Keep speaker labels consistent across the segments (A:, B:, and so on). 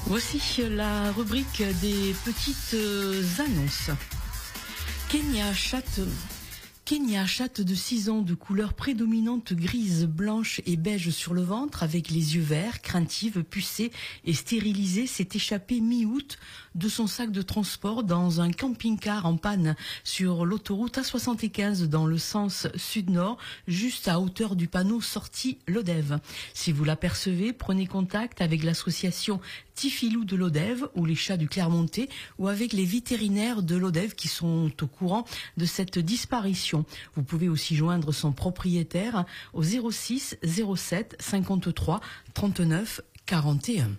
A: Voici la rubrique des petites annonces. Kenya, chatte de 6 ans de couleur prédominante grise, blanche et beige sur le ventre, avec les yeux verts, craintive, pucée et stérilisée, s'est échappée mi-août de son sac de transport dans un camping-car en panne sur l'autoroute A75 dans le sens sud-nord, juste à hauteur du panneau sortie Lodève. Si vous l'apercevez, prenez contact avec l'association Tifilou de Lodève ou les chats du Clermontais ou avec les vétérinaires de Lodève qui sont au courant de cette disparition. Vous pouvez aussi joindre son propriétaire au 06 07 53 39 41.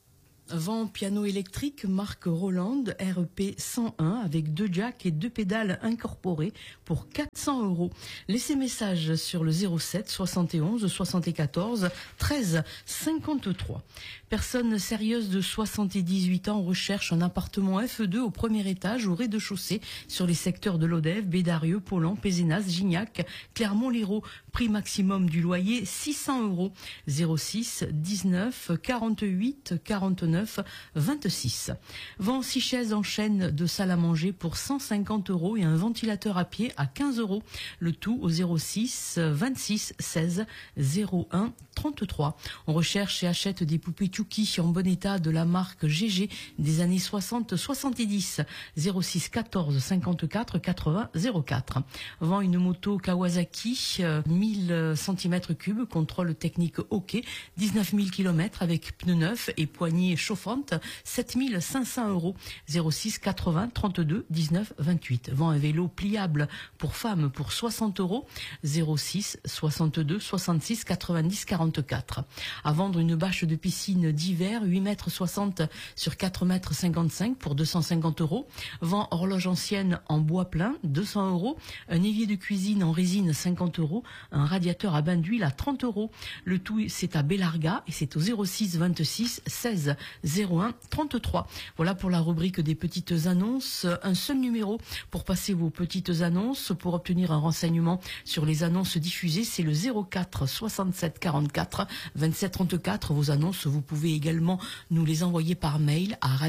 A: Vent piano électrique marque Roland REP 101 avec 2 jacks et 2 pédales incorporées pour 400 €. Laissez message sur le 07 71 74 13 53. Personne sérieuse de 78 ans recherche un appartement FE2 au premier étage au rez-de-chaussée sur les secteurs de Lodève, Bédarieux, Pollan, Pézenas, Gignac, Clermont-Lérault. Prix maximum du loyer 600 €. 06 19 48 49 26. Vend 6 chaises en chêne de salle à manger pour 150 € et un ventilateur à pied à 15 €. Le tout au 06 26 16 01 33. On recherche et achète des poupées Chucky en bon état de la marque GG des années 60-70. 06 14 54 80 04. Vend une moto Kawasaki 1000 cm3, contrôle technique OK, 19 000 km avec pneus neufs et poignées chauffantes, 7500 €. 06 80 32 19 28. Vend un vélo pliable pour femmes pour 60 €. 06 62 66 90 44. À vendre une bâche de piscine d'hiver 8,60 m sur 4,55 m pour 250 €. Vend horloge ancienne en bois plein 200 €. Un évier de cuisine en résine 50 €. Un radiateur à bain d'huile à 30 €. Le tout, c'est à Bellarga et c'est au 06 26 16 01 33. Voilà pour la rubrique des petites annonces. Un seul numéro pour passer vos petites annonces. Pour obtenir un renseignement sur les annonces diffusées, c'est le 04 67 44 27 34. Vos annonces, vous pouvez également nous les envoyer par mail à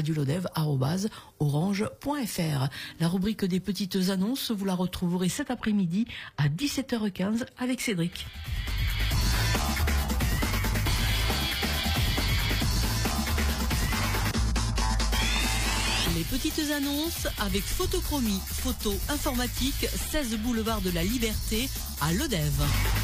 A: radiolodève@orange.fr. La rubrique des petites annonces, vous la retrouverez cet après-midi à 17h15 avec Cédric. Les petites annonces avec Photochromie, photo informatique, 16 boulevard de la Liberté à Lodève.